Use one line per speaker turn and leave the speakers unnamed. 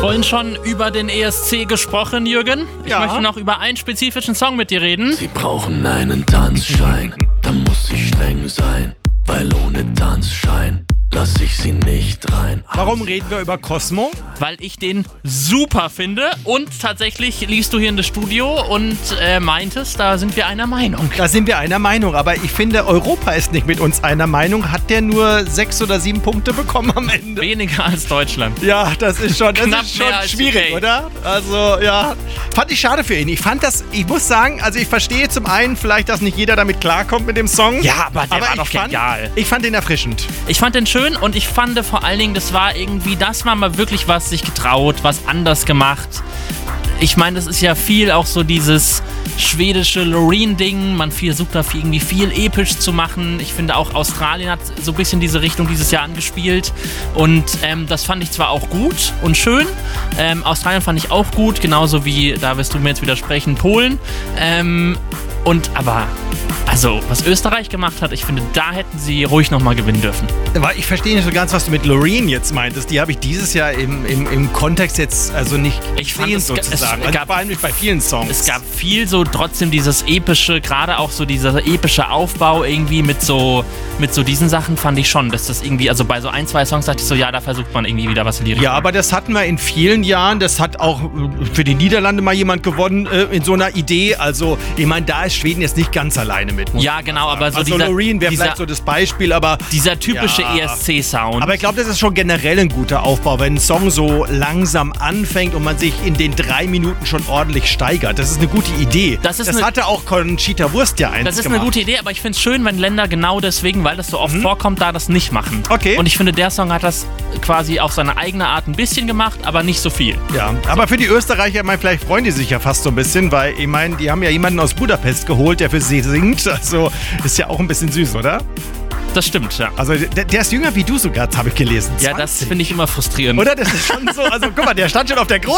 vorhin schon über den ESC gesprochen, Jürgen. Ich möchte noch über einen spezifischen Song mit dir reden.
Sie brauchen einen Tanzschein, da muss ich streng sein, weil ohne Tanzschein lass ich sie nicht rein.
Warum reden wir über Cosmo?
Weil ich den super finde und tatsächlich liefst du hier in das Studio und meintest, da sind wir einer Meinung.
Da sind wir einer Meinung, aber ich finde, Europa ist nicht mit uns einer Meinung. Hat der nur 6 oder 7 Punkte bekommen am Ende?
Weniger als Deutschland.
Ja, das ist schon
Mehr als
schwierig,
UK.
Oder? Also, ja. Fand ich schade für ihn. Ich muss sagen, also ich verstehe zum einen vielleicht, dass nicht jeder damit klarkommt mit dem Song.
Ja, aber der war doch genial.
Ich fand den erfrischend.
Ich fand den schön und ich fand vor allen Dingen, das war mal wirklich was sich getraut, was anders gemacht. Ich meine, das ist ja viel auch so dieses schwedische Loreen-Ding. Man versucht da irgendwie viel episch zu machen. Ich finde auch Australien hat so ein bisschen diese Richtung dieses Jahr angespielt. Und das fand ich zwar auch gut und schön. Australien fand ich auch gut, genauso wie, da wirst du mir jetzt widersprechen, Polen. Aber was Österreich gemacht hat, ich finde, da hätten sie ruhig nochmal gewinnen dürfen.
Aber ich verstehe nicht so ganz, was du mit Loreen jetzt meintest. Die habe ich dieses Jahr im Kontext jetzt also nicht gesehen, sozusagen.
Es gab
vor allem nicht bei vielen Songs.
Es gab viel so trotzdem dieses epische, gerade auch so dieser epische Aufbau irgendwie mit so diesen Sachen fand ich schon, dass das irgendwie, also bei so 1, 2 Songs dachte ich so, ja, da versucht man irgendwie wieder was in die Richtung.
Ja, aber das hatten wir in vielen Jahren. Das hat auch für die Niederlande mal jemand gewonnen in so einer Idee. Also, ich meine, da ist Schweden jetzt nicht ganz alleine mit.
Ja, genau, aber so
also Loreen wäre vielleicht so das Beispiel, aber
dieser typische ESC-Sound.
Aber ich glaube, das ist schon generell ein guter Aufbau, wenn ein Song so langsam anfängt und man sich in den 3 Minuten schon ordentlich steigert. Das ist eine gute Idee. Das hatte auch Conchita Wurst ja
Das ist eine gute Idee, aber ich finde es schön, wenn Länder genau deswegen, weil das so oft vorkommt, da das nicht machen.
Okay.
Und ich finde, der Song hat das quasi auf seine eigene Art ein bisschen gemacht, aber nicht so viel.
Ja, aber für die Österreicher, vielleicht freuen die sich ja fast so ein bisschen, weil ich meine, die haben ja jemanden aus Budapest geholt, der für sie singt. Also ist ja auch ein bisschen süß, oder?
Das stimmt, ja.
Also der ist jünger wie du sogar, habe ich gelesen. 20.
Ja, das finde ich immer frustrierend.
Oder? Das ist schon so. Also guck mal, der stand schon auf der